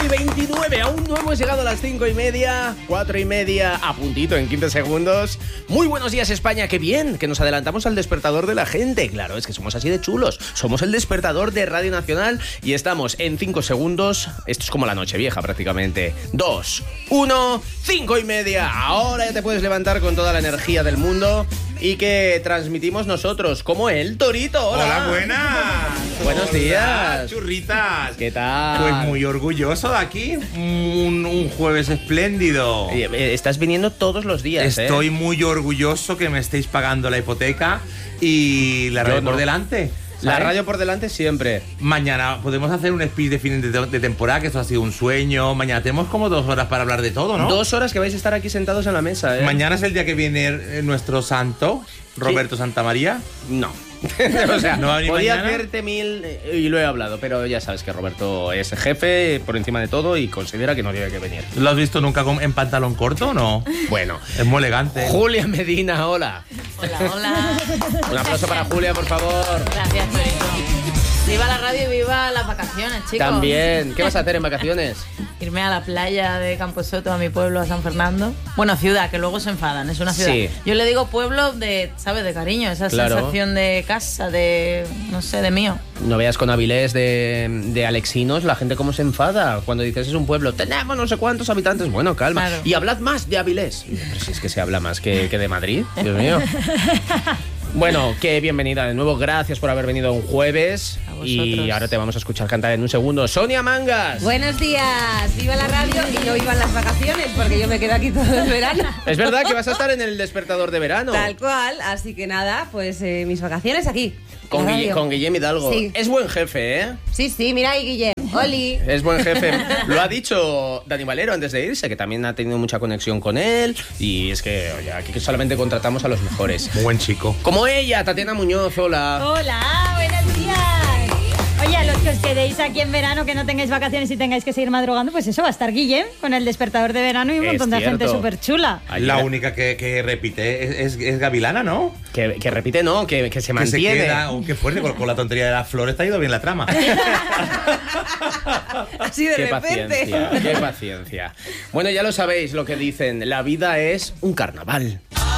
4:29, aún no hemos llegado a las 5:30, 4:30 a puntito en 15 segundos. Muy buenos días, España, qué bien, que nos adelantamos al despertador de la gente. Claro, es que somos así de chulos. Somos el despertador de Radio Nacional y estamos en 5 segundos. Esto es como la noche vieja prácticamente. 2, 1, 5:30. Ahora ya te puedes levantar con toda la energía del mundo y que transmitimos nosotros, como el Torito. Hola, hola, buenas. Buenos días, churritas. ¿Qué tal? Pues muy orgulloso de aquí, un jueves espléndido. Estás viniendo todos los días. Estoy muy orgulloso que me estéis pagando la hipoteca y la radio por delante. La ¿sabes? radio por delante siempre. Mañana podemos hacer un speech de fin de temporada, que esto ha sido un sueño. Mañana tenemos como 2 horas para hablar de todo, ¿no? 2 horas que vais a estar aquí sentados en la mesa, ¿eh? Mañana es el día que viene nuestro santo, Roberto Santamaría. No. O sea, ¿No va a venir podía mañana? hacerte mil y lo he hablado, pero ya sabes que Roberto es jefe por encima de todo y considera que no tiene que venir. ¿Lo has visto nunca en pantalón corto o no? Bueno, Es muy elegante. Julia Medina, hola. Hola, hola. Un aplauso para Julia, por favor. Gracias, Torito. Viva la radio y viva las vacaciones, chicos. También. ¿Qué vas a hacer en vacaciones? Irme a la playa de Camposoto, a mi pueblo, a San Fernando. Bueno, ciudad, que luego se enfadan, es una ciudad. Sí. Yo le digo pueblo de, ¿sabes? De cariño, esa Claro. sensación de casa, de, no sé, de mío. No veas con Avilés de Alexinos la gente cómo se enfada cuando dices es un pueblo, tenemos no sé cuántos habitantes. Bueno, calma. Claro. Y hablad más de Avilés. Pero si es que se habla más que de Madrid, Dios mío. Bueno, qué bienvenida de nuevo. Gracias por haber venido un jueves. A vosotros. Y ahora te vamos a escuchar cantar en un segundo. Sonia Mangas. Buenos días, viva la radio y no vivan las vacaciones porque yo me quedo aquí todo el verano. Es verdad que vas a estar en el despertador de verano. Tal cual, así que nada, pues mis vacaciones aquí. Con, la radio. con Guillem Hidalgo. Sí. Es buen jefe, ¿eh? Sí, mira ahí, Guillem. Oli. Es buen jefe. Lo ha dicho Dani Valero antes de irse, que también ha tenido mucha conexión con él. Y es que, oye, aquí solamente contratamos a los mejores. Muy buen chico. Como ella, Tatiana Muñoz, hola. Hola, buenos días. Oye, a los que os quedéis aquí en verano, que no tengáis vacaciones y tengáis que seguir madrugando, pues eso, va a estar Guillem con el despertador de verano y un Es montón de cierto. gente súper chula. La única que repite es Gavilana, ¿no? Que repite, no, que se Que se mantiene. queda, qué fuerte, con la tontería de las flores te ha ido bien la trama. Así de Qué repente. paciencia, qué paciencia. Bueno, ya lo sabéis lo que dicen, la vida es un carnaval.